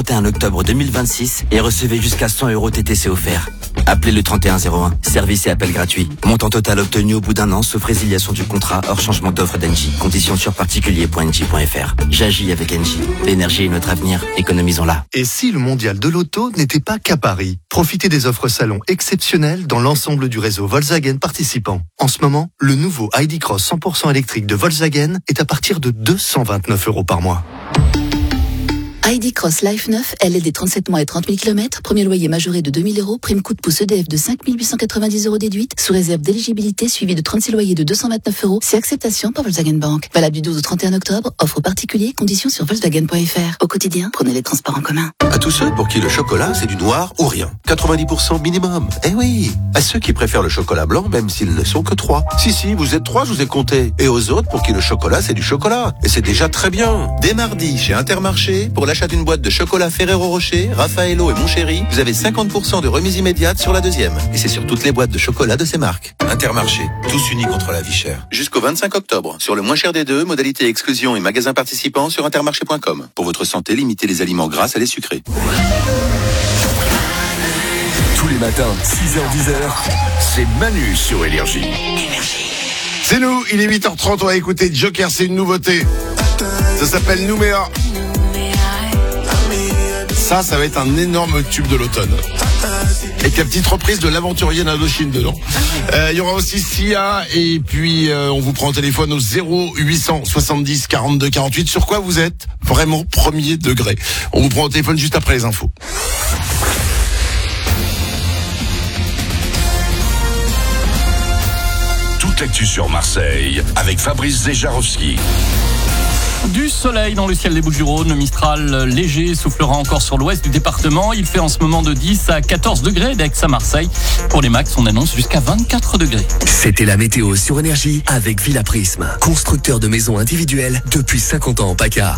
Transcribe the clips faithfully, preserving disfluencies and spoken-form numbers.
trente et un octobre deux mille vingt-six et recevez jusqu'à cent euros T T C offerts. Appelez le trente et un zéro un. Service et appel gratuit. Montant total obtenu au bout d'un an, sauf résiliation du contrat, hors changement d'offre d'Engie. Conditions sur particulier point engie point f r. J'agis avec Engie. L'énergie est notre avenir. Économisons-la. Et si le mondial de l'auto n'était pas qu'à Paris? Profitez des offres salon exceptionnelles dans l'ensemble du réseau Volkswagen participant. En ce moment, le nouveau I D Cross cent pour cent électrique de Volkswagen est à partir de deux cent vingt-neuf euros par mois. I D Cross Life neuf, L L D trente-sept mois et trente mille kilomètres, premier loyer majoré de deux mille euros, prime coup de pouce E D F de cinq mille huit cent quatre-vingt-dix euros déduite, sous réserve d'éligibilité suivi de trente-six loyers de deux cent vingt-neuf euros, c'est acceptation par Volkswagen Bank. Valable du douze au trente et un octobre, offre particulier, conditions sur volkswagen point f r. Au quotidien, prenez les transports en commun. À tous ceux pour qui le chocolat c'est du noir ou rien. quatre-vingt-dix pour cent minimum. Eh oui. À ceux qui préfèrent le chocolat blanc même s'ils ne sont que trois. Si si, vous êtes trois, je vous ai compté. Et aux autres pour qui le chocolat c'est du chocolat. Et c'est déjà très bien. Dès mardi, chez Intermarché, pour l'achat d'une boîte de chocolat Ferrero Rocher, Raffaello et Mon Chéri, vous avez cinquante pour cent de remise immédiate sur la deuxième. Et c'est sur toutes les boîtes de chocolat de ces marques. Intermarché, tous unis contre la vie chère. Jusqu'au vingt-cinq octobre. Sur le moins cher des deux, modalité exclusion et magasins participants sur intermarché point com. Pour votre santé, limitez les aliments gras à les sucrés. Tous les matins, six heures dix heures, c'est Manu sur Énergie. C'est nous, il est huit heures trente, on va écouter Joker, c'est une nouveauté. Ça s'appelle Nouméa. Ça, ça va être un énorme tube de l'automne. Avec la petite reprise de l'aventurier d'Indochine dedans. Euh, il y aura aussi Sia, et puis euh, on vous prend au téléphone au zéro huit cent soixante-dix quarante-deux quarante-huit. Sur quoi vous êtes vraiment premier degré? On vous prend au téléphone juste après les infos. Toute l'actu sur Marseille avec Fabrice Zéjarowski. Du soleil dans le ciel des Bouches-du-Rhône, le Mistral léger soufflera encore sur l'ouest du département. Il fait en ce moment de dix à quatorze degrés d'Aix à Marseille. Pour les max, on annonce jusqu'à vingt-quatre degrés. C'était la météo sur Énergie avec Villa Prisme, constructeur de maisons individuelles depuis cinquante ans en PACA.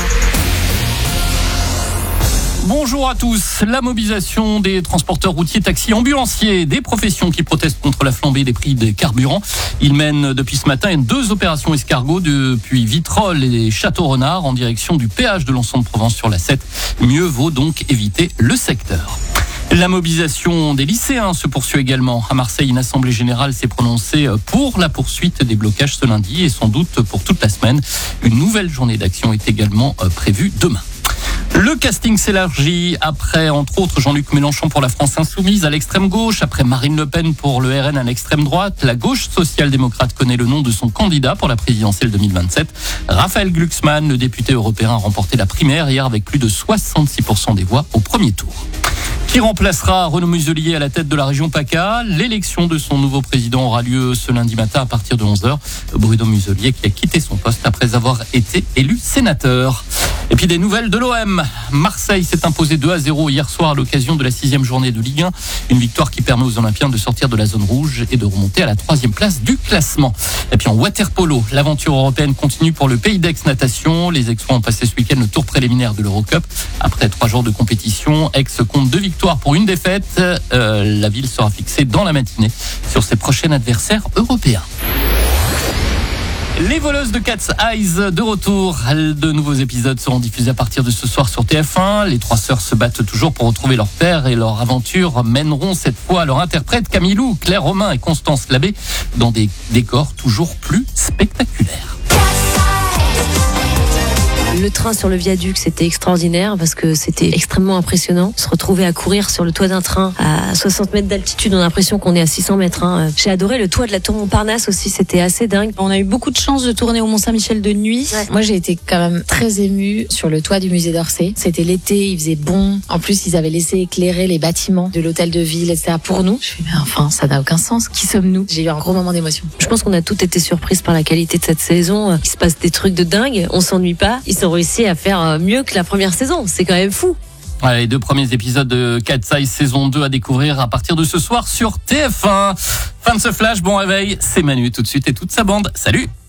Bonjour à tous. La mobilisation des transporteurs routiers, taxis, ambulanciers, des professions qui protestent contre la flambée des prix des carburants. Ils mènent depuis ce matin deux opérations escargots depuis Vitrolles et Château-Renard en direction du péage de Lançon-de-Provence sur la sept. Mieux vaut donc éviter le secteur. La mobilisation des lycéens se poursuit également. À Marseille, une assemblée générale s'est prononcée pour la poursuite des blocages ce lundi et sans doute pour toute la semaine. Une nouvelle journée d'action est également prévue demain. Le casting s'élargit après, entre autres, Jean-Luc Mélenchon pour la France Insoumise à l'extrême gauche, après Marine Le Pen pour le R N à l'extrême droite. La gauche social-démocrate connaît le nom de son candidat pour la présidentielle deux mille vingt-sept. Raphaël Glucksmann, le député européen, a remporté la primaire hier avec plus de soixante-six pour cent des voix au premier tour. Qui remplacera Renaud Muselier à la tête de la région PACA? L'élection de son nouveau président aura lieu ce lundi matin à partir de onze heures. Bruno Muselier qui a quitté son poste après avoir été élu sénateur. Et puis des nouvelles de l'O M. Marseille s'est imposé deux à zéro hier soir à l'occasion de la sixième journée de Ligue un. Une victoire qui permet aux Olympiens de sortir de la zone rouge et de remonter à la troisième place du classement. Et puis en water-polo, l'aventure européenne continue pour le Pays d'Aix Natation. Les Aixois ont passé ce week-end le tour préliminaire de l'Eurocup. Après trois jours de compétition, Aix compte deux victoires pour une défaite. Euh, la ville sera fixée dans la matinée sur ses prochains adversaires européens. Les voleuses de Cat's Eyes de retour. De nouveaux épisodes seront diffusés à partir de ce soir sur T F un. Les trois sœurs se battent toujours pour retrouver leur père et leur aventure mèneront cette fois leurs interprètes Camille Lou, Claire Romain et Constance Labbé dans des décors toujours plus spectaculaires. Le train sur le viaduc, c'était extraordinaire parce que c'était extrêmement impressionnant. Se retrouver à courir sur le toit d'un train à soixante mètres d'altitude, on a l'impression qu'on est à six cents mètres. Hein. J'ai adoré le toit de la tour Montparnasse aussi, c'était assez dingue. On a eu beaucoup de chance de tourner au Mont-Saint-Michel de nuit. Ouais. Moi, j'ai été quand même très émue sur le toit du musée d'Orsay. C'était l'été, il faisait bon. En plus, ils avaient laissé éclairer les bâtiments de l'hôtel de ville, et cetera pour nous. Je suis mais enfin, ça n'a aucun sens. Qui sommes-nous? J'ai eu un gros moment d'émotion. Je pense qu'on a toutes été surprises par la qualité de cette saison. Il se passe des trucs de dingue, on s'ennuie pas. Ils ont réussi à faire mieux que la première saison, c'est quand même fou. Voilà, les deux premiers épisodes de Cat's Eyes saison deux à découvrir à partir de ce soir sur T F un. Fin de ce flash, bon réveil, c'est Manu tout de suite et toute sa bande. Salut!